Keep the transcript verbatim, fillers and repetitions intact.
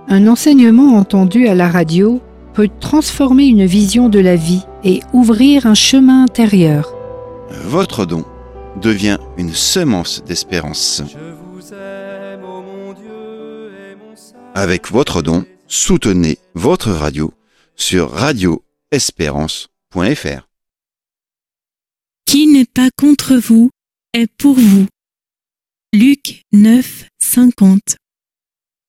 Un enseignement entendu à la radio peut transformer une vision de la vie et ouvrir un chemin intérieur. Votre don devient une semence d'espérance. Avec votre don, soutenez votre radio sur radio espérance point f r. Qui n'est pas contre vous est pour vous. Luc neuf, cinquante.